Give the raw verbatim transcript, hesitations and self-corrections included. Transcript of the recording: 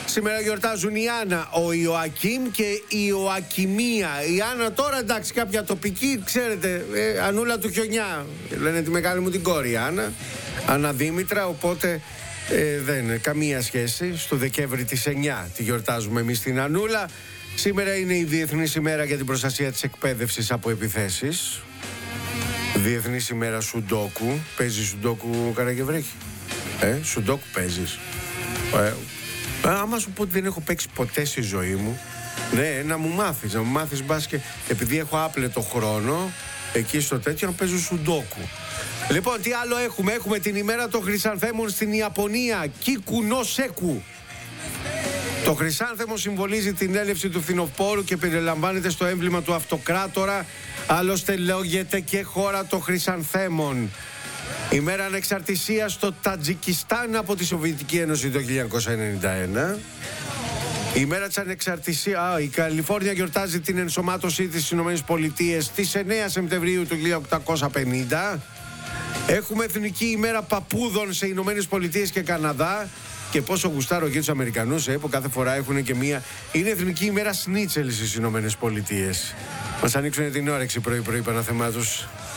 Σήμερα γιορτάζουν η Άννα, ο Ιωακίμ και η Ιωακιμία. Η Άννα τώρα, εντάξει, κάποια τοπική, ξέρετε, ε, Ανούλα του Χιονιά. Λένε τη μεγάλη μου την κόρη, η Άννα. Άννα Δήμητρα, οπότε ε, δεν είναι καμία σχέση. Στο Δεκέμβρη της εννιά τη γιορτάζουμε εμείς την Ανούλα. Σήμερα είναι η Διεθνής ημέρα για την προστασία της εκπαίδευσης από επιθέσεις. Διεθνής ημέρα Σουντόκου. Παίζει Σουντόκου, Καραγευρέχη? Ε, Σουντόκου παίζεις? Ε, άμα σου πω ότι δεν έχω παίξει ποτέ στη ζωή μου, ναι, να μου μάθεις, να μου μάθεις μπάσκετ, επειδή έχω άπλετο χρόνο, εκεί στο τέτοιο να παίζω Σουντόκου. Λοιπόν, τι άλλο έχουμε? Έχουμε την ημέρα των χρυσανθέμων στην Ιαπωνία. Κίκου νο Σέκου. Το χρυσάνθεμο συμβολίζει την έλευση του φθινοπόρου και περιλαμβάνεται στο έμβλημα του αυτοκράτορα. Άλλωστε λέγεται και χώρα των χρυσανθέμων. Η μέρα ανεξαρτησίας στο Τατζικιστάν από τη Σοβιετική Ένωση το χίλια εννιακόσια ενενήντα ένα. Η μέρα της ανεξαρτησίας... Α, η Καλιφόρνια γιορτάζει την ενσωμάτωσή της στις ΗΠΑ στις εννέα Σεπτεμβρίου του χίλια οκτακόσια πενήντα. Έχουμε Εθνική ημέρα παππούδων σε Ηνωμένες Πολιτείες και Καναδά. Και πόσο γουστάρω και τους Αμερικανούς, ε, που κάθε φορά έχουν και μία. Είναι Εθνική ημέρα σνίτσελ στις Ηνωμένες Πολιτείες. Μας ανοίξουν την όρεξη πρωί-πρωί Παναθεμάτους.